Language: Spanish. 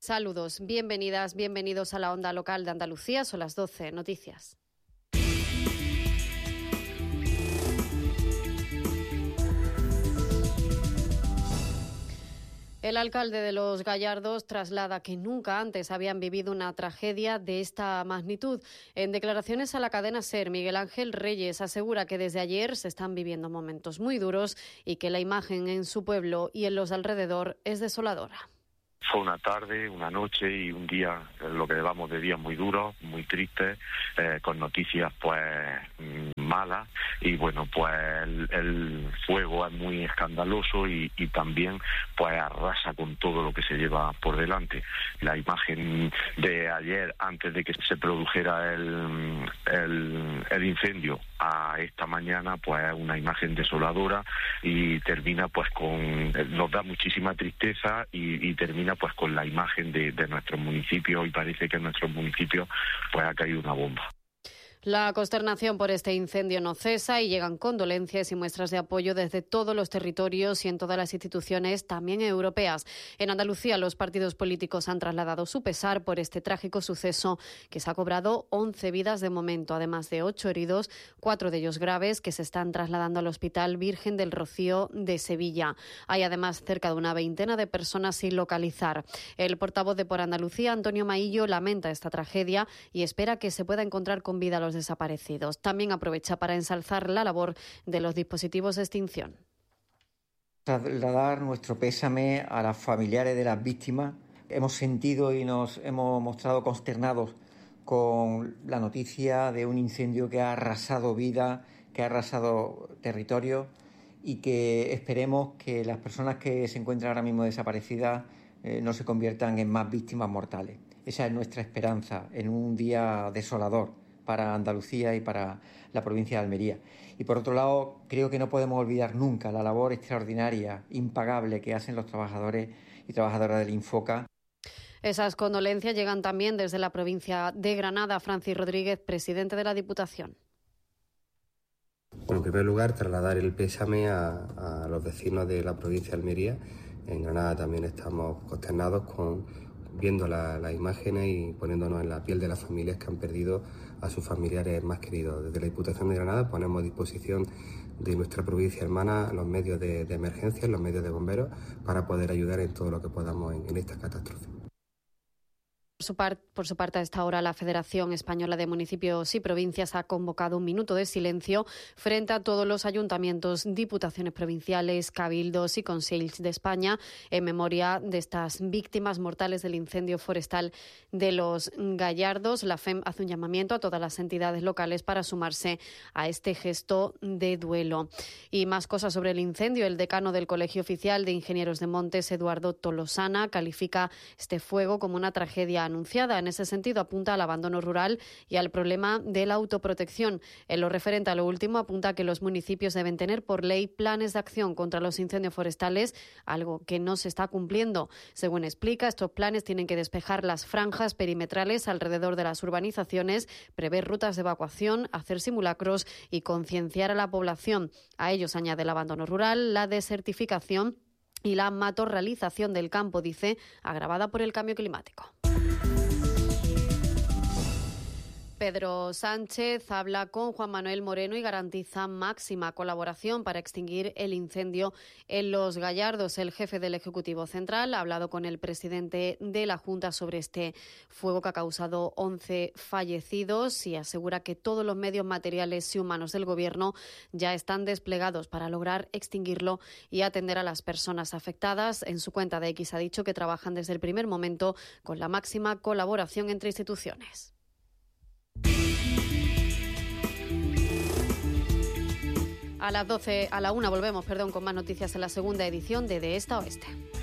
Saludos, bienvenidas, bienvenidos a la onda local de Andalucía. Son las 12, noticias. El alcalde de Los Gallardos traslada que nunca antes habían vivido una tragedia de esta magnitud. En declaraciones a la cadena SER, Miguel Ángel Reyes asegura que desde ayer se están viviendo momentos muy duros y que la imagen en su pueblo y en los alrededor es desoladora. Fue una tarde, una noche y un día, lo que llevamos de días muy duros, muy tristes, con noticias pues malas, y bueno, pues el fuego es muy escandaloso y también pues arrasa con todo lo que se lleva por delante. La imagen de ayer, antes de que se produjera el incendio, a esta mañana, pues es una imagen desoladora y termina pues nos da muchísima tristeza y termina pues con la imagen de nuestro municipio, y parece que en nuestro municipio pues ha caído una bomba. La consternación por este incendio no cesa y llegan condolencias y muestras de apoyo desde todos los territorios y en todas las instituciones, también europeas. En Andalucía, los partidos políticos han trasladado su pesar por este trágico suceso que se ha cobrado 11 vidas de momento, además de 8 heridos, 4 de ellos graves, que se están trasladando al Hospital Virgen del Rocío de Sevilla. Hay además cerca de una veintena de personas sin localizar. El portavoz de Por Andalucía, Antonio Maillo, lamenta esta tragedia y espera que se pueda encontrar con vida a los desaparecidos. También aprovecha para ensalzar la labor de los dispositivos de extinción. Trasladar nuestro pésame a los familiares de las víctimas. Hemos sentido y nos hemos mostrado consternados con la noticia de un incendio que ha arrasado vida, que ha arrasado territorio, y que esperemos que las personas que se encuentran ahora mismo desaparecidas no se conviertan en más víctimas mortales. Esa es nuestra esperanza en un día desolador para Andalucía y para la provincia de Almería. Y por otro lado, creo que no podemos olvidar nunca la labor extraordinaria, impagable, que hacen los trabajadores y trabajadoras del Infoca. Esas condolencias llegan también desde la provincia de Granada. Francis Rodríguez, presidente de la Diputación. Bueno, en primer lugar, trasladar el pésame a los vecinos de la provincia de Almería. En Granada también estamos consternados viendo las imágenes y poniéndonos en la piel de las familias que han perdido a sus familiares más queridos. Desde la Diputación de Granada ponemos a disposición de nuestra provincia hermana los medios de emergencia, los medios de bomberos, para poder ayudar en todo lo que podamos en esta catástrofe. Por su parte, a esta hora, la Federación Española de Municipios y Provincias ha convocado un minuto de silencio frente a todos los ayuntamientos, diputaciones provinciales, cabildos y consells de España en memoria de estas víctimas mortales del incendio forestal de Los Gallardos. La FEM hace un llamamiento a todas las entidades locales para sumarse a este gesto de duelo. Y más cosas sobre el incendio. El decano del Colegio Oficial de Ingenieros de Montes, Eduardo Tolosana, califica este fuego como una tragedia anunciada. En ese sentido, apunta al abandono rural y al problema de la autoprotección. En lo referente a lo último, apunta que los municipios deben tener por ley planes de acción contra los incendios forestales, algo que no se está cumpliendo. Según explica, estos planes tienen que despejar las franjas perimetrales alrededor de las urbanizaciones, prever rutas de evacuación, hacer simulacros y concienciar a la población. A ellos añade el abandono rural, la desertificación y la matorralización del campo, dice, agravada por el cambio climático. Pedro Sánchez habla con Juan Manuel Moreno y garantiza máxima colaboración para extinguir el incendio en Los Gallardos. El jefe del Ejecutivo Central ha hablado con el presidente de la Junta sobre este fuego que ha causado 11 fallecidos y asegura que todos los medios materiales y humanos del Gobierno ya están desplegados para lograr extinguirlo y atender a las personas afectadas. En su cuenta de X ha dicho que trabajan desde el primer momento con la máxima colaboración entre instituciones. A las 12, a la 1 volvemos, con más noticias en la segunda edición de Esta Oeste.